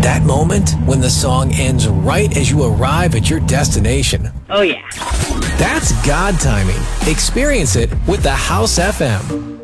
That moment when the song ends right as you arrive at your destination. Oh, yeah. That's God timing. Experience it with the House FM.